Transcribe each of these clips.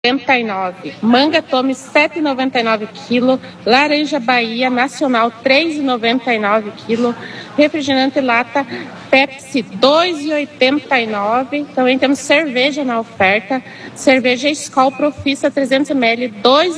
R$7,99. Manga Tome 7,99 kg. Laranja Bahia Nacional 3,99 kg. Refrigerante lata Pepsi 2,89. Também temos cerveja na oferta. Cerveja Skol Profissa 300 ml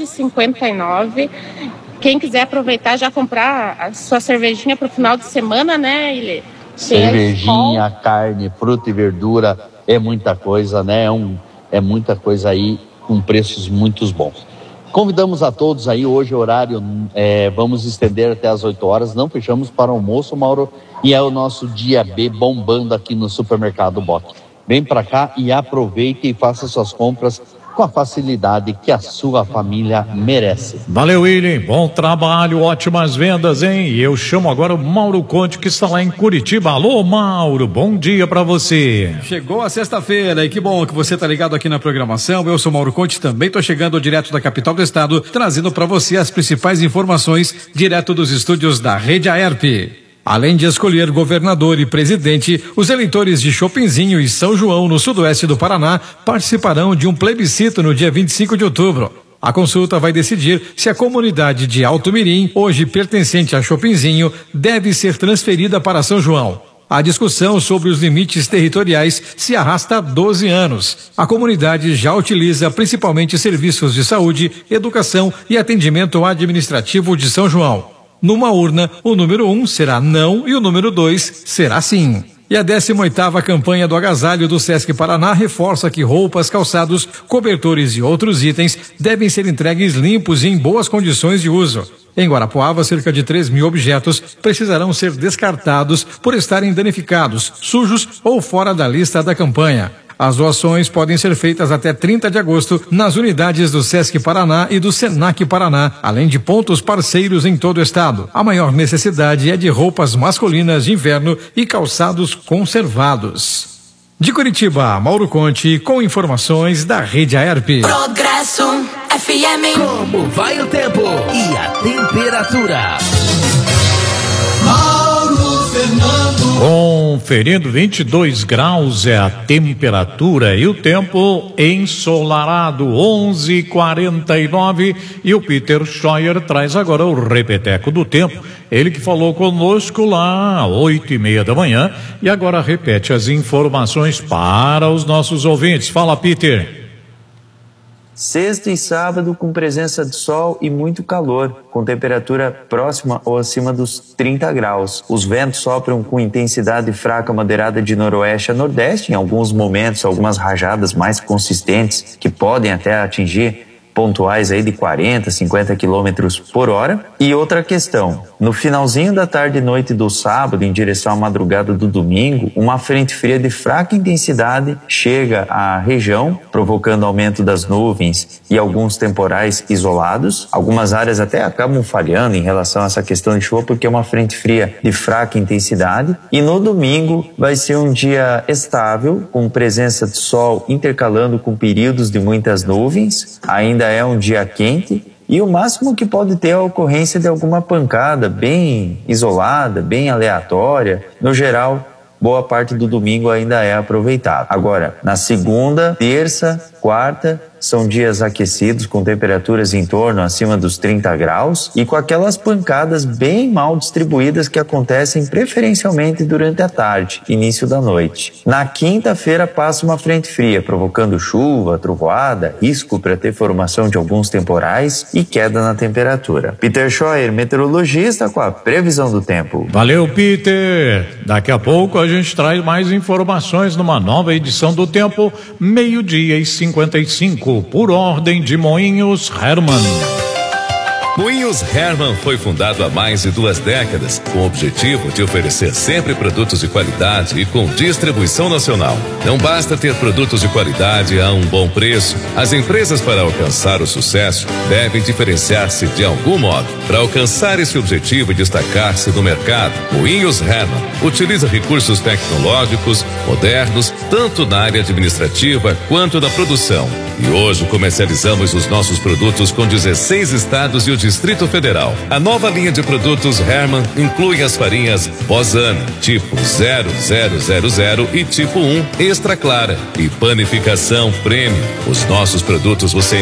2,59. Quem quiser aproveitar já comprar a sua cervejinha para o final de semana, né, Ilê? Cervejinha, carne, fruta e verdura, é muita coisa, né? É muita coisa aí com preços muito bons. Convidamos a todos aí, hoje o horário vamos estender até as 8 horas, não fechamos para almoço, Mauro, e é o nosso dia B bombando aqui no Supermercado Boc. Vem para cá e aproveite e faça suas compras com a facilidade que a sua família merece. Valeu, William, bom trabalho, ótimas vendas, hein? E eu chamo agora o Mauro Conte, que está lá em Curitiba. Alô, Mauro, bom dia pra você. Chegou a sexta-feira e que bom que você tá ligado aqui na programação. Eu sou Mauro Conte, também tô chegando direto da capital do estado, trazendo pra você as principais informações direto dos estúdios da Rede Aerp. Além de escolher governador e presidente, os eleitores de Chopinzinho e São João, no sudoeste do Paraná, participarão de um plebiscito no dia 25 de outubro. A consulta vai decidir se a comunidade de Alto Mirim, hoje pertencente a Chopinzinho, deve ser transferida para São João. A discussão sobre os limites territoriais se arrasta há 12 anos. A comunidade já utiliza principalmente serviços de saúde, educação e atendimento administrativo de São João. Numa urna, o número 1 será não e o número 2 será sim. E a 18ª campanha do agasalho do Sesc Paraná reforça que roupas, calçados, cobertores e outros itens devem ser entregues limpos e em boas condições de uso. Em Guarapuava, cerca de 3.000 objetos precisarão ser descartados por estarem danificados, sujos ou fora da lista da campanha. As doações podem ser feitas até 30 de agosto nas unidades do Sesc Paraná e do Senac Paraná, além de pontos parceiros em todo o estado. A maior necessidade é de roupas masculinas de inverno e calçados conservados. De Curitiba, Mauro Conte, com informações da Rede Aerp. Progresso FM. Como vai o tempo e a temperatura? Conferindo, 22 graus é a temperatura e o tempo ensolarado, 11h49, e o Peter Scheuer traz agora o repeteco do tempo. Ele que falou conosco lá às 8h30 da manhã e agora repete as informações para os nossos ouvintes. Fala, Peter. Sexta e sábado com presença de sol e muito calor, com temperatura próxima ou acima dos 30 graus. Os ventos sopram com intensidade fraca moderada de noroeste a nordeste, em alguns momentos algumas rajadas mais consistentes que podem até atingir pontuais aí de 40, 50 quilômetros por hora. E outra questão, no finalzinho da tarde e noite do sábado, em direção à madrugada do domingo, uma frente fria de fraca intensidade chega à região, provocando aumento das nuvens e alguns temporais isolados. Algumas áreas até acabam falhando em relação a essa questão de chuva, porque é uma frente fria de fraca intensidade. E no domingo vai ser um dia estável, com presença de sol intercalando com períodos de muitas nuvens. Ainda é um dia quente e o máximo que pode ter é a ocorrência de alguma pancada bem isolada, bem aleatória. No geral, boa parte do domingo ainda é aproveitável. Agora, na segunda, terça, quarta, são dias aquecidos com temperaturas em torno acima dos 30 graus e com aquelas pancadas bem mal distribuídas que acontecem preferencialmente durante a tarde, início da noite. Na quinta-feira passa uma frente fria, provocando chuva, trovoada, risco para ter formação de alguns temporais e queda na temperatura. Peter Scheuer, meteorologista, com a previsão do tempo. Valeu, Peter! Daqui a pouco a gente traz mais informações numa nova edição do Tempo, 12h55. Por ordem de Moinhos Hermann. Moinhos Hermann foi fundado há mais de 2 décadas, com o objetivo de oferecer sempre produtos de qualidade e com distribuição nacional. Não basta ter produtos de qualidade a um bom preço. As empresas, para alcançar o sucesso, devem diferenciar-se de algum modo. Para alcançar esse objetivo e destacar-se no mercado, Moinhos Hermann utiliza recursos tecnológicos modernos, tanto na área administrativa quanto na produção. E hoje comercializamos os nossos produtos com 16 estados e o Distrito Federal. A nova linha de produtos Hermann inclui as farinhas Bozano, tipo 0000 e tipo 1 Extra Clara e panificação Premium. Os nossos produtos você